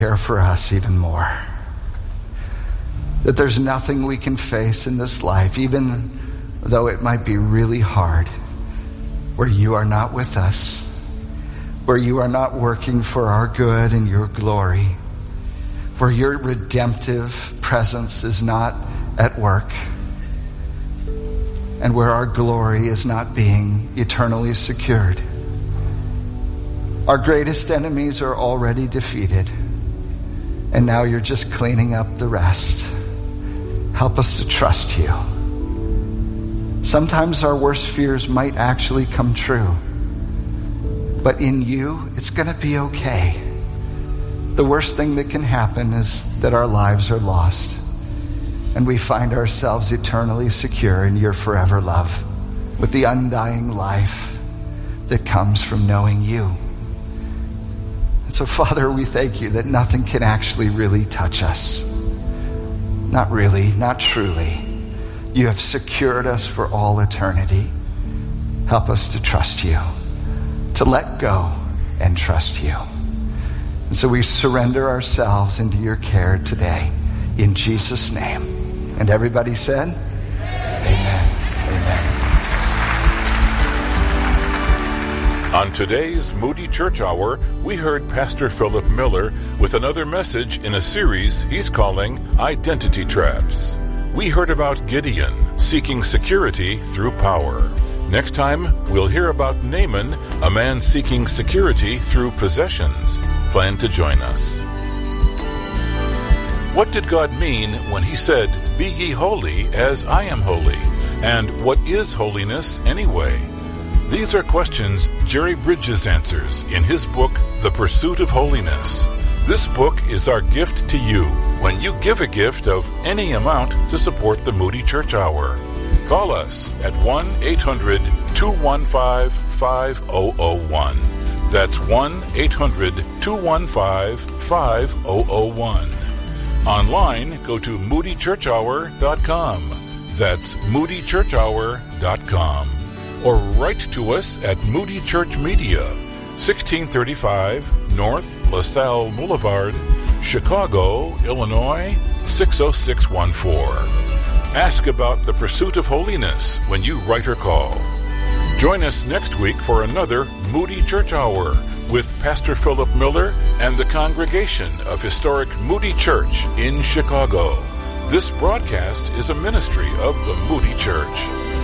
care for us even more. That there's nothing we can face in this life, even though it might be really hard, where you are not with us, where you are not working for our good and your glory, where your redemptive presence is not at work, and where our glory is not being eternally secured. Our greatest enemies are already defeated, and now you're just cleaning up the rest. Help us to trust you. Sometimes our worst fears might actually come true, but in you, it's going to be okay. The worst thing that can happen is that our lives are lost, and we find ourselves eternally secure in your forever love, with the undying life that comes from knowing you. And so, Father, we thank you that nothing can actually really touch us. Not really, not truly. You have secured us for all eternity. Help us to trust you, to let go and trust you. And so we surrender ourselves into your care today, in Jesus' name. And everybody said, Amen. Amen. On today's Moody Church Hour, we heard Pastor Philip Miller with another message in a series he's calling Identity Traps. We heard about Gideon seeking security through power. Next time, we'll hear about Naaman, a man seeking security through possessions. Plan to join us. What did God mean when he said, "Be ye holy as I am holy"? And what is holiness anyway? These are questions Jerry Bridges answers in his book, The Pursuit of Holiness. This book is our gift to you when you give a gift of any amount to support the Moody Church Hour. Call us at 1-800-215-5001. That's 1-800-215-5001. Online, go to moodychurchhour.com. That's moodychurchhour.com. Or write to us at Moody Church Media, 1635 North LaSalle Boulevard, Chicago, Illinois, 60614. Ask about the pursuit of holiness when you write or call. Join us next week for another Moody Church Hour with Pastor Philip Miller and the congregation of historic Moody Church in Chicago. This broadcast is a ministry of the Moody Church.